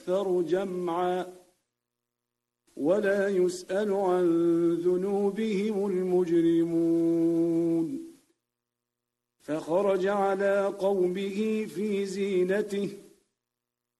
أكثر جمعا ولا يسأل عن ذنوبهم المجرمون فخرج على قومه في زينته